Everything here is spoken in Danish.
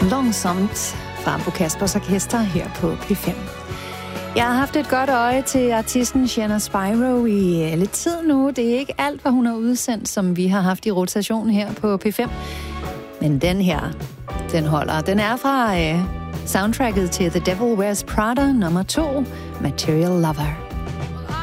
Langsomt fra Bo Kaspers Orkester her på P5. Jeg har haft et godt øje til artisten Shanna Spyro i lidt tid nu. Det er ikke alt, hvad hun har udsendt, som vi har haft i rotation her på P5. Men den her, den holder. Den er fra soundtracket til The Devil Wears Prada nummer 2, Material Lover.